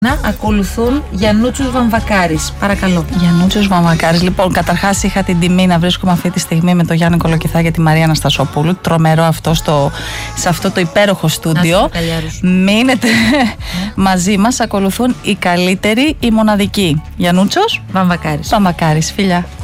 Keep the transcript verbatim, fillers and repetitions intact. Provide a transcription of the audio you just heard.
Να ακολουθούν Γιαννούτσος Βαμβακάρης. Παρακαλώ. Γιαννούτσος Βαμβακάρης. Λοιπόν, καταρχάς είχα την τιμή να βρίσκομαι αυτή τη στιγμή με τον Γιάννη Κολοκυθά και τη Μαρία Αναστασοπούλου. Τρομερό αυτό στο, σε αυτό το υπέροχο στούντιο. Μείνετε μαζί μας. Ακολουθούν οι καλύτεροι, οι μοναδικοί. Γιαννούτσος Βαμβακάρης. Βαμβακάρης. Φιλιά.